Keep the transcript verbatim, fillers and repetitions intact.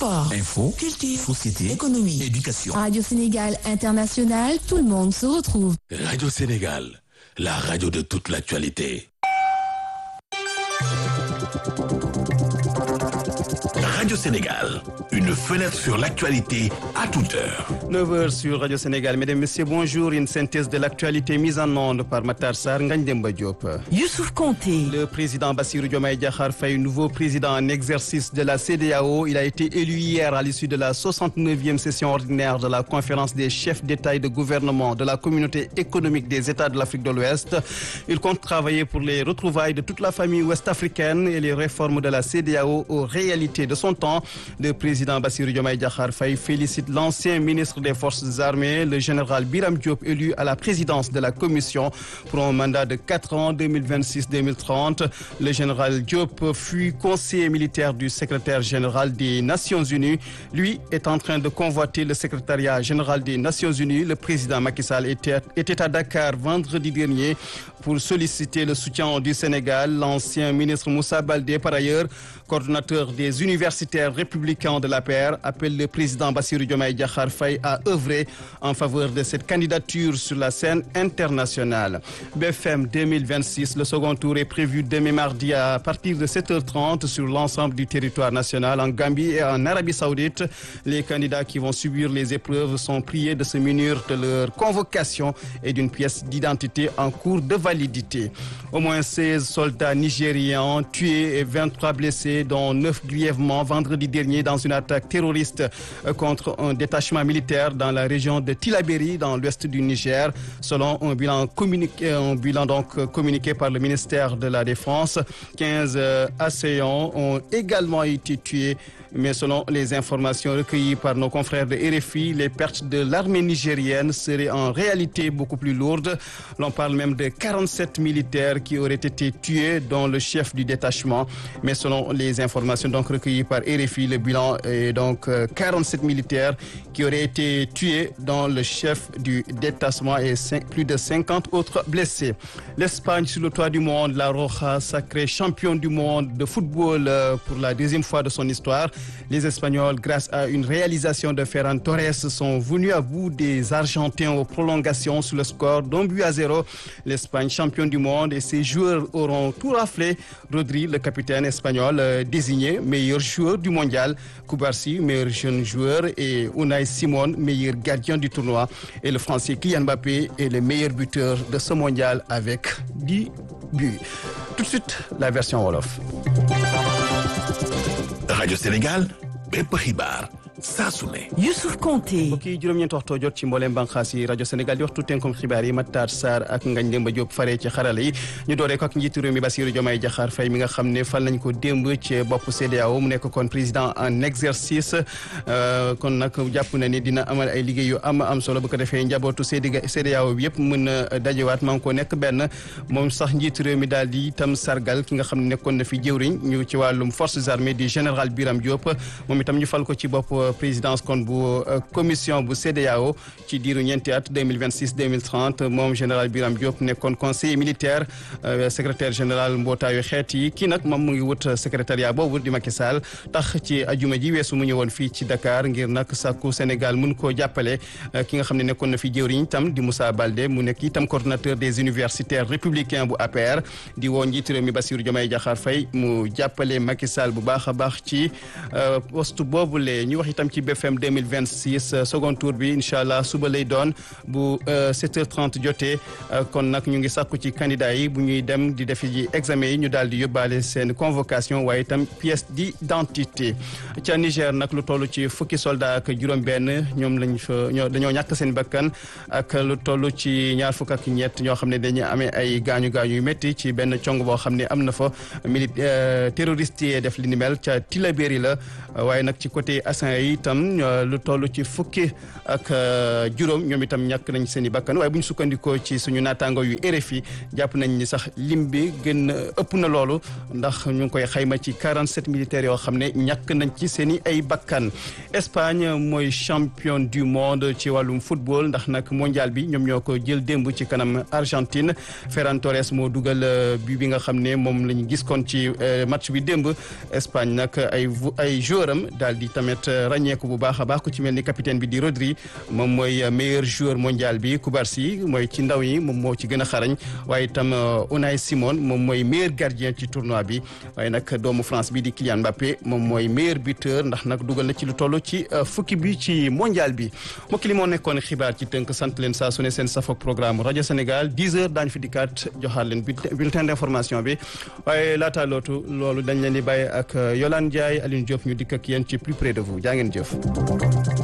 Sport, info, culture, société, économie, éducation. Radio Sénégal International, tout le monde se retrouve. Radio Sénégal, la radio de toute l'actualité. Radio Sénégal, une fenêtre sur l'actualité à toute heure. neuf heures sur Radio Sénégal. Mesdames, Messieurs, bonjour. Une synthèse de l'actualité mise en onde par Matar Sarr, Ngagne Demba Diop. Youssouf Konté. Le président Bassirou Diomaye Diakhar Faye, nouveau président en exercice de la C E D E A O. Il a été élu hier à l'issue de la soixante-neuvième session ordinaire de la conférence des chefs d'État et de gouvernement de la communauté économique des États de l'Afrique de l'Ouest. Il compte travailler pour les retrouvailles de toute la famille ouest-africaine et les réformes de la C E D E A O aux réalités de son temps. Le président Bassirou Diomaye Diakhar Faye félicite l'ancien ministre des Forces armées, le général Biram Diop, élu à la présidence de la commission pour un mandat de quatre ans, deux mille vingt-six à deux mille trente. Le général Diop fut conseiller militaire du secrétaire général des Nations Unies. Lui est en train de convoiter le secrétariat général des Nations Unies. Le président Macky Sall était, était à Dakar vendredi dernier pour solliciter le soutien du Sénégal. L'ancien ministre Moussa Baldé, par ailleurs coordonnateur des universitaires républicains de l'A P R, appelle le président Bassirou Diomaye Diakhar Faye à œuvrer en faveur de cette candidature sur la scène internationale. B F M deux mille vingt-six, le second tour est prévu demain mardi à partir de sept heures trente sur l'ensemble du territoire national en Gambie et en Arabie Saoudite. Les candidats qui vont subir les épreuves sont priés de se munir de leur convocation et d'une pièce d'identité en cours de validité. Au moins seize soldats nigérians tués et vingt-trois blessés, dont neuf grièvement vendredi dernier dans une attaque terroriste contre un détachement militaire dans la région de Tillabéri, dans l'ouest du Niger. Selon un bilan communiqué, un bilan donc communiqué par le ministère de la Défense, quinze assaillants ont également été tués. Mais selon les informations recueillies par nos confrères de R F I, les pertes de l'armée nigérienne seraient en réalité beaucoup plus lourdes. L'on parle même de quarante-sept militaires qui auraient été tués, dont le chef du détachement. Mais selon les informations donc recueillies par R F I, le bilan est donc quarante-sept militaires qui auraient été tués, dont le chef du détachement et plus de cinquante autres blessés. L'Espagne sur le toit du monde, la Roja, sacrée championne du monde de football pour la deuxième fois de son histoire. Les Espagnols, grâce à une réalisation de Ferran Torres, sont venus à bout des Argentins aux prolongations sur le score d'un but à zéro. L'Espagne, championne du monde, et ses joueurs auront tout raflé. Rodri, le capitaine espagnol, désigné meilleur joueur du mondial. Koubarsi, meilleur jeune joueur, et Unai Simon, meilleur gardien du tournoi. Et le Français Kylian Mbappé est le meilleur buteur de ce mondial avec dix buts. Tout de suite, la version Wolof. Radio Sénégal, bépp xibaar saa su ne. Youssouf Konté. mbokk yi juróom-ñeenti waxtu jot ci mboolem bànqaas yi Radio Sénégal di waxtu tënkum xibaar yi Matar Sarr ak Ngagne Demba Diop faree ci xarala yi ñu dooree ko ak njiitu réew mi Bassirou Diomaye Diakhar Faye mi nga xam ne fal nañ ko démb ci bopp C E D E A O mu nekk kon président en exercice kon nag jàpp na ni dina amal ay liggéey yu am am solo bu ko defee njabootu C E D E A O bi yëpp mën a dajewaat maa ngi ko nekk benn moom sax njiitu réew mi daal di itam sargal ki nga xam ne nekkoon na fi jëwriñ ñu ci wàllum forces armées di général Biram Diop moom itam ñu fal ko ci bopp présidence kon bu commission bu C E D E A O ci diiru ñeenti at deux mille vingt-six deux mille trente moom général Biram Diop nekkoon conseiller militaire secrétaire général mbootaayu xeet yi kii nag moom mu ngi wut secrétariat boobu di Macky Sall tax ci ajuma ji weesu mu ñëwoon fii ci Dakar ngir nag sàkku Sénégal mun koo jàppale ki nga xam ne nekkoon na fi jëwriñ itam di Moussa Baldé mu nekk itam coordonnateur des universitaires républicains bu A P R di woo njiitu réew mi Bassirou Diomaye Diakhar Faye mu jàppale Macky Sall bu baax a baax ci poste boobule ñu wax itam ci B F M deux mille vingt-six second tour bi incha allah suba lay doon bu sept heures trente jotee kon nag ñu ngi sàkku ci candidat yi bu ñuy dem di defi ji examen yi ñu daal di yóbbaale seen convocation waaye itam pièce d'identité. ca Niger nag lu toll ci fukki soldat ak juróom-benn ñoom lañ fa ñoo dañoo ñàkk seen bakkan ak lu toll ci ñaar fukk ak ñett ñoo xam ne dañuy amee ay gaañu gaañu yu métti ci benn cong boo xam ne am na fa militaire terroriste yi def li ni mel ca Tillabéri la waaye nag ci côté Assane yi Mali itam lu toll ci fukki ak juróom ñoom itam ñàkk nañ seen i bakkan waaye bu ñu sukkandikoo ci suñu naataango yu R F I jàpp nañ ni sax lim bi gën ëpp na loolu ndax ñu ngi koy xayma ci quarante-sept militaires yoo xam ne ñàkk nañ ci seen i ay bakkan. Espagne mooy champion du monde ci wàllum football ndax nag mondial bi ñoom ñoo ko jël démb ci kanam Argentine Ferran Torres moo dugal bi bi nga xam ne moom la ñu gis kon ci match bi démb Espagne nag ay ay joueur am daal di tamit ràññeeku bu baax a baax ku ci mel ni capitaine bi di Rodri moom mooy meilleur joueur mondial bi Cubarsí mooy ci ndaw yi moom moo ci gën a xarañ waaye itam Unai Simon moom mooy meilleur gardien ci tournoi bi waaye nag doomu France bi di Kylian Mbappé moom mooy meilleur buteur ndax nag dugal na ci lu toll ci fukki bi ci mondial bi mbokk li moo nekkoon xibaar ci tënk sant leen saa su ne seen safok programme rajo Sénégal dix heures daañu fi dikkaat joxaat leen bulletin d'information bi waaye laata lootu loolu dañ leen di bàyyi ak Yolande Ndiaye Aline Diop ñu dikk ak yéen ci plus près de vous jaa ngeen jëf